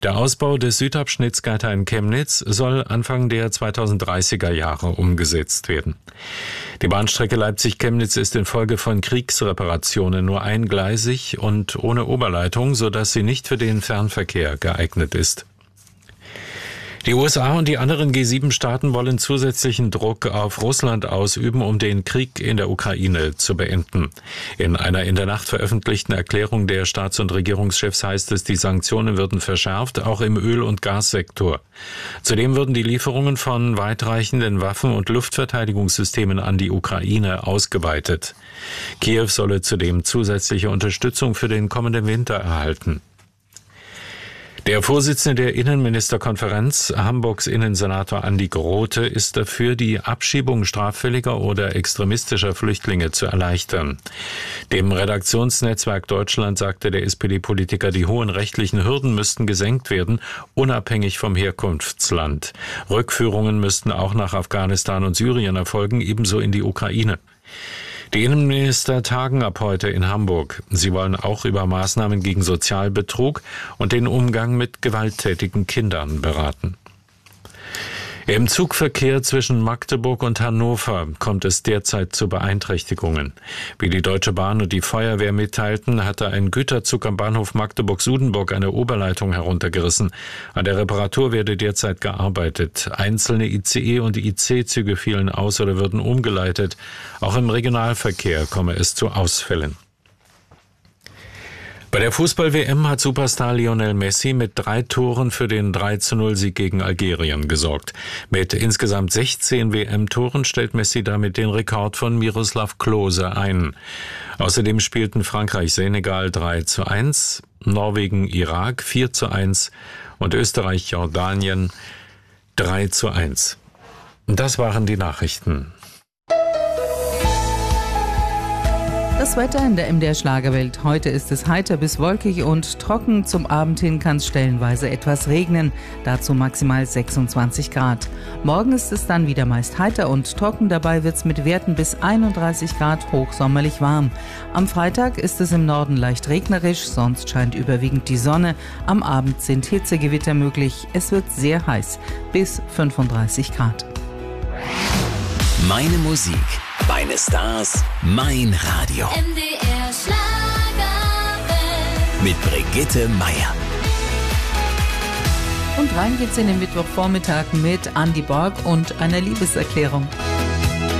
Der Ausbau des Südabschnitts Geithain-Chemnitz soll Anfang der 2030er Jahre umgesetzt werden. Die Bahnstrecke Leipzig-Chemnitz ist infolge von Kriegsreparationen nur eingleisig und ohne Oberleitung, sodass sie nicht für den Fernverkehr geeignet ist. Die USA und die anderen G7-Staaten wollen zusätzlichen Druck auf Russland ausüben, um den Krieg in der Ukraine zu beenden. In einer in der Nacht veröffentlichten Erklärung der Staats- und Regierungschefs heißt es, die Sanktionen würden verschärft, auch im Öl- und Gassektor. Zudem würden die Lieferungen von weitreichenden Waffen- und Luftverteidigungssystemen an die Ukraine ausgeweitet. Kiew solle zudem zusätzliche Unterstützung für den kommenden Winter erhalten. Der Vorsitzende der Innenministerkonferenz, Hamburgs Innensenator Andi Grote, ist dafür, die Abschiebung straffälliger oder extremistischer Flüchtlinge zu erleichtern. Dem Redaktionsnetzwerk Deutschland sagte der SPD-Politiker, die hohen rechtlichen Hürden müssten gesenkt werden, unabhängig vom Herkunftsland. Rückführungen müssten auch nach Afghanistan und Syrien erfolgen, ebenso in die Ukraine. Die Innenminister tagen ab heute in Hamburg. Sie wollen auch über Maßnahmen gegen Sozialbetrug und den Umgang mit gewalttätigen Kindern beraten. Im Zugverkehr zwischen Magdeburg und Hannover kommt es derzeit zu Beeinträchtigungen. Wie die Deutsche Bahn und die Feuerwehr mitteilten, hatte ein Güterzug am Bahnhof Magdeburg-Sudenburg eine Oberleitung heruntergerissen. An der Reparatur werde derzeit gearbeitet. Einzelne ICE- und IC-Züge fielen aus oder würden umgeleitet. Auch im Regionalverkehr komme es zu Ausfällen. Bei der Fußball-WM hat Superstar Lionel Messi mit 3 Toren für den 3:0-Sieg gegen Algerien gesorgt. Mit insgesamt 16 WM-Toren stellt Messi damit den Rekord von Miroslav Klose ein. Außerdem spielten Frankreich-Senegal 3:1, Norwegen-Irak 4:1 und Österreich-Jordanien 3:1. Das waren die Nachrichten. Das Wetter in der MDR Schlagerwelt. Heute ist es heiter bis wolkig und trocken. Zum Abend hin kann es stellenweise etwas regnen. Dazu maximal 26 Grad. Morgen ist es dann wieder meist heiter und trocken. Dabei wird es mit Werten bis 31 Grad hochsommerlich warm. Am Freitag ist es im Norden leicht regnerisch, sonst scheint überwiegend die Sonne. Am Abend sind Hitzegewitter möglich. Es wird sehr heiß, bis 35 Grad. Meine Musik, meine Stars, mein Radio. MDR Schlagerwelt. Mit Brigitte Meier. Und rein geht's in den Mittwochvormittag mit Andy Borg und einer Liebeserklärung.